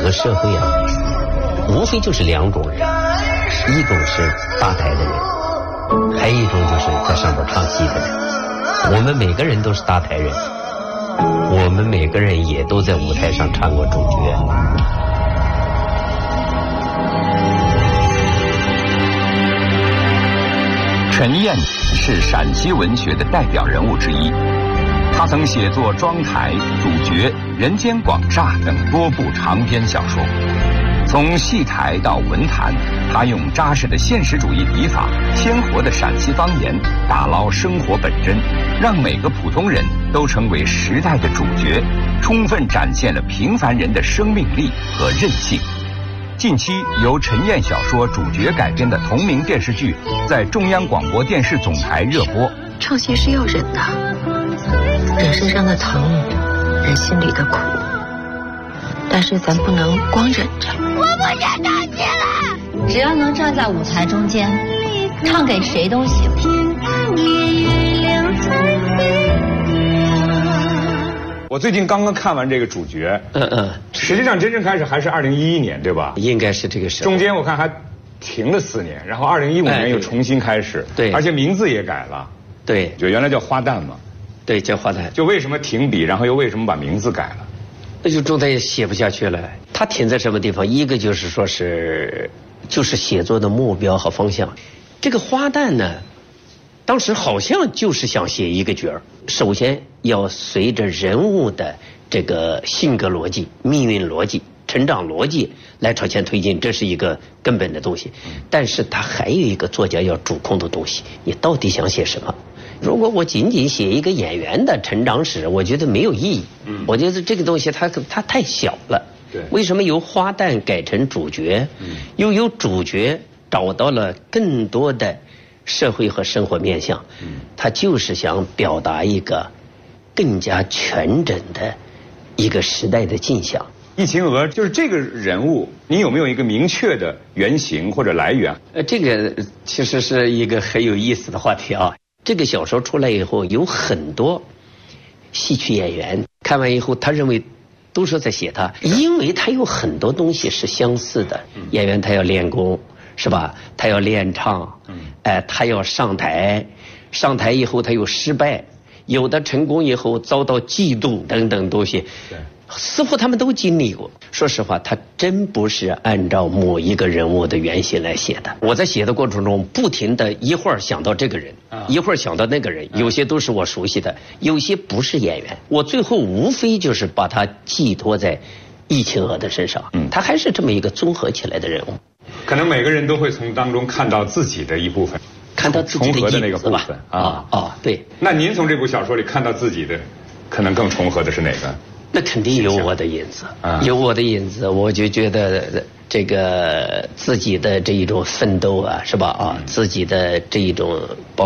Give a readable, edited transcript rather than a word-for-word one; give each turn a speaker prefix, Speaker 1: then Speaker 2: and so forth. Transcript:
Speaker 1: 个社会啊，无非就是两种人，一种是搭台的人，还有一种就是在上边唱戏的人。我们每个人都是搭台人，我们每个人也都在舞台上唱过主角。
Speaker 2: 陈燕是陕西文学的代表人物之一，他曾写作《庄台》《主角》《人间广厦》等多部长篇小说。从戏台到文坛，他用扎实的现实主义笔法、鲜活的陕西方言，打捞生活本真，让每个普通人都成为时代的主角，充分展现了平凡人的生命力和韧性。近期由陈燕小说主角改编的同名电视剧在中央广播电视总台热播。
Speaker 3: 唱戏是要忍的，忍身上的疼，忍心里的苦，但是咱不能光忍着。
Speaker 4: 我不想唱戏了，只要能站在舞台中间，唱给谁都行。
Speaker 5: 我最近刚刚看完这个主角，实际上真正开始还是2011年，对吧？
Speaker 1: 应该是这个时候。
Speaker 5: 中间我看还停了4年，然后2015年又重新开始，
Speaker 1: 对，
Speaker 5: 而且名字也改了，
Speaker 1: 对，
Speaker 5: 就原来叫花旦嘛，
Speaker 1: 对，叫花旦。
Speaker 5: 就为什么停笔，然后又为什么把名字改了？
Speaker 1: 那就中台也写不下去了。他停在什么地方？一个就是说就是写作的目标和方向。这个花旦呢，当时好像就是想写一个角儿，首先要随着人物的这个性格逻辑、命运逻辑、成长逻辑来朝前推进，这是一个根本的东西。但是他还有一个作家要主控的东西，你到底想写什么？如果我仅仅写一个演员的成长史，我觉得没有意义。我觉得这个东西它太小了。
Speaker 5: 对，
Speaker 1: 为什么由花旦改成主角？又由主角找到了更多的社会和生活面向。他就是想表达一个更加全整的一个时代的镜像。
Speaker 5: 易秦娥就是这个人物，你有没有一个明确的原型或者来源？
Speaker 1: 这个其实是一个很有意思的话题啊。这个小说出来以后，有很多戏曲演员看完以后，他认为都说在写他，因为他有很多东西是相似的。演员他要练功，是吧？他要练唱，他要上台，上台以后他有失败，有的成功以后遭到嫉妒等等东西。似乎他们都经历过。说实话，他真不是按照某一个人物的原型来写的。我在写的过程中，不停的一会儿想到这个人，一会儿想到那个人，有些都是我熟悉的，有些不是演员。我最后无非就是把它寄托在易秦娥的身上。他还是这么一个综合起来的人物。
Speaker 5: 可能每个人都会从当中看到自己的一部分，
Speaker 1: 看到自己
Speaker 5: 重合的那个部分
Speaker 1: 对。
Speaker 5: 那您从这部小说里看到自己的，可能更重合的是哪个？
Speaker 1: 那肯定有我的影子，有我的影子，我就觉得这个自己的这一种奋斗啊，是吧？自己的这一种包